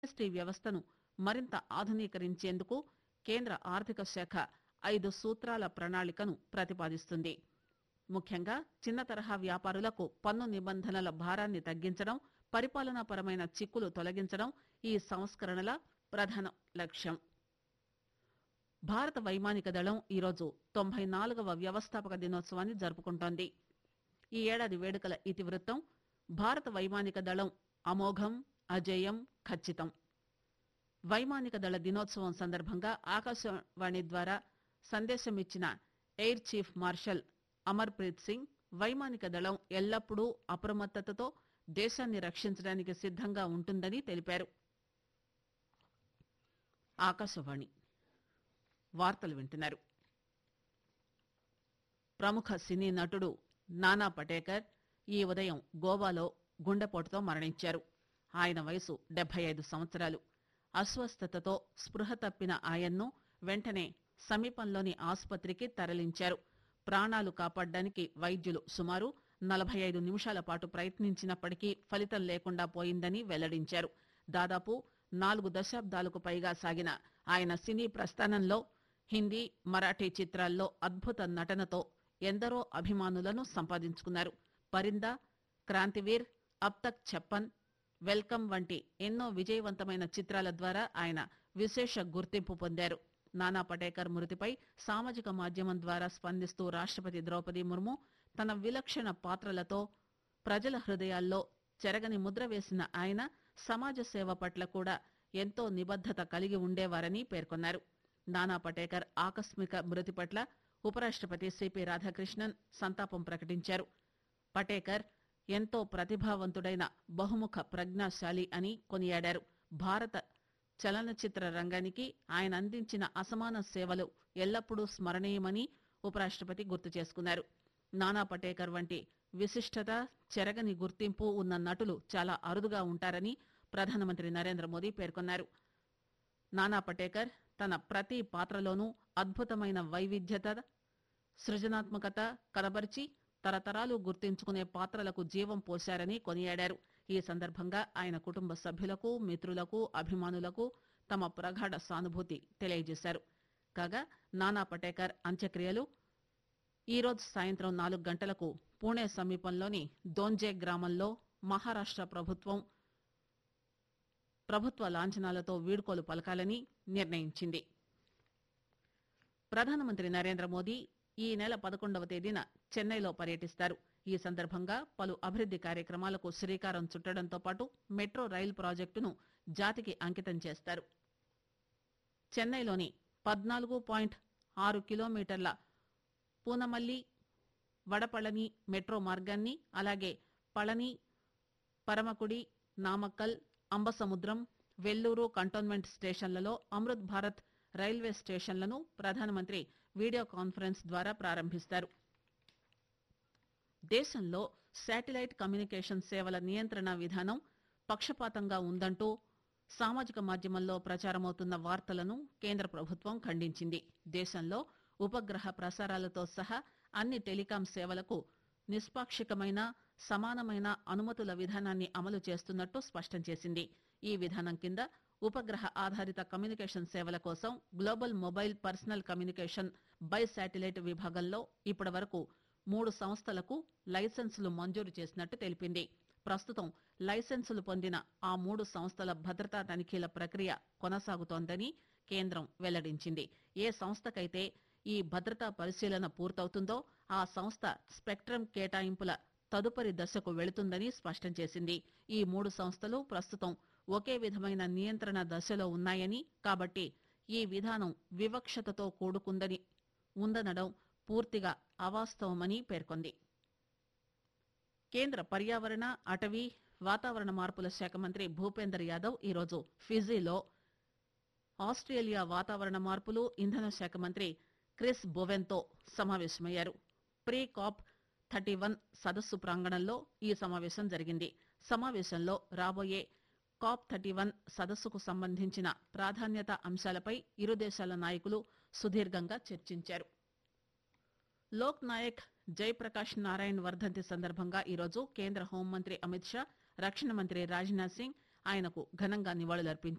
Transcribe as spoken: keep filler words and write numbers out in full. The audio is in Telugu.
జీఎస్టీ వ్యవస్థను మరింత ఆధునీకరించేందుకు కేంద్ర ఆర్థిక శాఖ ఐదు సూత్రాల ప్రణాళికను ప్రతిపాదిస్తుంది. ముఖ్యంగా చిన్న తరహా వ్యాపారులకు పన్ను నిబంధనల భారాన్ని తగ్గించడం, పరిపాలనాపరమైన చిక్కులు తొలగించడం ఈ సంస్కరణల ప్రధాన లక్ష్యం. భారత వైమానిక దళం ఈరోజు తొంభై నాలుగవ వ్యవస్థాపక దినోత్సవాన్ని జరుపుకుంటోంది. ఈ ఏడాది వేడుకల ఇతివృత్తం భారత వైమానిక దళం అమోఘం, అజేయం, ఖచ్చితం. వైమానిక దళ దినోత్సవం సందర్భంగా ఆకాశవాణి ద్వారా సందేశమిచ్చిన air chief marshal Amar Preet Singh వైమానిక దళం ఎల్లప్పుడూ అప్రమత్తతతో దేశాన్ని రక్షించడానికి సిద్దంగా ఉంటుందని తెలిపారు. ఆకాశవాణి వార్తలు వింటున్నారు. ప్రముఖ సినీ నటుడు నానా పటేకర్ ఈ ఉదయం గోవాలో గుండెపోటుతో మరణించారు. ఆయన వయసు డెబ్బై ఐదు సంవత్సరాలు. అస్వస్థతతో స్పృహ తప్పిన ఆయన్ను వెంటనే సమీపంలోని ఆసుపత్రికి తరలించారు. ప్రాణాలు కాపాడడానికి వైద్యులు సుమారు నలభై ఐదు నిమిషాల పాటు ప్రయత్నించినప్పటికీ ఫలితం లేకుండా పోయిందని వెల్లడించారు. దాదాపు నాలుగు దశాబ్దాలకు పైగా సాగిన ఆయన సినీ ప్రస్థానంలో హిందీ, మరాఠీ చిత్రాల్లో అద్భుత నటనతో ఎందరో అభిమానులను సంపాదించుకున్నారు. పరిందా, క్రాంతివీర్, అబ్ తక్ ఛప్పన్, వెల్కమ్ వంటి ఎన్నో విజయవంతమైన చిత్రాల ద్వారా ఆయన విశేష గుర్తింపు పొందారు. నానా పటేకర్ మృతిపై సామాజిక మాధ్యమం ద్వారా స్పందిస్తూ రాష్టపతి ద్రౌపది ముర్ము తన విలక్షణ పాత్రలతో ప్రజల హృదయాల్లో చెరగని ముద్ర వేసిన ఆయన సమాజ సేవ పట్ల కూడా ఎంతో నిబద్దత కలిగి ఉండేవారని పేర్కొన్నారు. నానా పటేకర్ ఆకస్మిక మృతి పట్ల ఉపరాష్టపతి సిపి రాధాకృష్ణన్ సంతాపం ప్రకటించారు. పటేకర్ ఎంతో ప్రతిభావంతుడైన బహుముఖ ప్రజ్ఞాశాలి అని కొనియాడారు. భారత చలనచిత్ర రంగానికి ఆయన అందించిన అసమాన సేవలు ఎల్లప్పుడూ స్మరణీయమని ఉపరాష్టపతి గుర్తు చేసుకున్నారు. నానా పటేకర్ వంటి విశిష్టత, చెరగని గుర్తింపు ఉన్న నటులు చాలా అరుదుగా ఉంటారని ప్రధానమంత్రి నరేంద్ర మోదీ పేర్కొన్నారు. నానా పటేకర్ తన ప్రతి పాత్రలోనూ అద్భుతమైన వైవిధ్యత, సృజనాత్మకత కనబరిచి తరతరాలు గుర్తించుకునే పాత్రలకు జీవం పోశారని కొనియాడారు. ఈ సందర్భంగా ఆయన కుటుంబ సభ్యులకు, మిత్రులకు, అభిమానులకు తమ ప్రగాఢ సానుభూతి తెలియజేశారు. కాగా నానా పటేకర్ అంత్యక్రియలు ఈరోజు సాయంత్రం నాలుగు గంటలకు పూణే సమీపంలోని దోంజే గ్రామంలో మహారాష్ట ప్రభుత్వం ప్రభుత్వ లాంఛనాలతో వీడ్కోలు పలకాలని నిర్ణయించింది. ప్రధానమంత్రి నరేంద్ర మోదీ ఈ నెల పదకొండవ తేదీన చెన్నైలో పర్యటిస్తారు. ఈ సందర్భంగా పలు అభివృద్ది కార్యక్రమాలకు శ్రీకారం చుట్టడంతో పాటు మెట్రో రైలు ప్రాజెక్టును జాతికి అంకితం చేస్తారు. చెన్నైలోని పద్నాలుగు పాయింట్ ఆరు కిలోమీటర్ల పూనమల్లి వడపళని మెట్రో మార్గాన్ని, అలాగే పళని, పరమకుడి, నామక్కల్, అంబసముద్రం, వెల్లూరు కంటోన్మెంట్ స్టేషన్లలో అమృత్ భారత్ రైల్వే స్టేషన్లను ప్రధానమంత్రి వీడియో కాన్ఫరెన్స్ ద్వారా ప్రారంభిస్తారు. దేశంలో శాటిలైట్ కమ్యూనికేషన్ సేవల నియంత్రణ విధానం పక్షపాతంగా ఉందంటూ సామాజిక మాధ్యమంలో ప్రచారమవుతున్న వార్తలను కేంద్ర ప్రభుత్వం ఖండించింది. దేశంలో ఉపగ్రహ ప్రసారాలతో సహా అన్ని టెలికాం సేవలకు నిష్పాక్షికమైన, సమానమైన అనుమతుల విధానాన్ని అమలు చేస్తున్నట్టు స్పష్టం చేసింది. ఈ విధానం కింద ఉపగ్రహ ఆధారిత కమ్యూనికేషన్ సేవల కోసం global mobile personal communication by satellite విభాగంలో ఇప్పటి వరకు మూడు సంస్థలకు లైసెన్సులు మంజూరు చేసినట్టు తెలిపింది. ప్రస్తుతం లైసెన్సులు పొందిన ఆ మూడు సంస్థల భద్రతా తనిఖీల ప్రక్రియ కొనసాగుతోందని కేంద్రం వెల్లడించింది. ఏ సంస్థకైతే ఈ భద్రతా పరిశీలన పూర్తవుతుందో ఆ సంస్థ స్పెక్ట్రమ్ కేటాయింపుల తదుపరి దశకు వెళుతుందని స్పష్టం చేసింది. ఈ మూడు సంస్థలు ప్రస్తుతం ఒకే విధమైన నియంత్రణ దశలో ఉన్నాయని, కాబట్టి ఈ విధానం వివక్షతతో కూడుకుందని ఉందనడం పూర్తిగా అవాస్తవమని పేర్కొంది. కేంద్ర పర్యావరణ, అటవీ, వాతావరణ మార్పుల శాఖ మంత్రి భూపేందర్ యాదవ్ ఈరోజు ఫిజీలో ఆస్ట్రేలియా వాతావరణ మార్పులు, ఇంధన శాఖ మంత్రి క్రిస్ బొవెన్తో సమావేశమయ్యారు. ప్రీ కాప్ థర్టీ వన్ సదస్సు ప్రాంగణంలో ఈ సమావేశం జరిగింది. సమావేశంలో రాబోయే కాప్ థర్టీ వన్ సదస్సుకు సంబంధించిన ప్రాధాన్యత అంశాలపై ఇరు దేశాల నాయకులు సుదీర్ఘంగా చర్చించారు. లోక్ నాయక్ జయప్రకాష్ నారాయణ్ వర్ధంతి సందర్భంగా ఈరోజు కేంద్ర హోంమంత్రి అమిత్ షా, రక్షణ మంత్రి రాజ్నాథ్ సింగ్ ఆయనకు ఘనంగా నివాళులర్పించారు.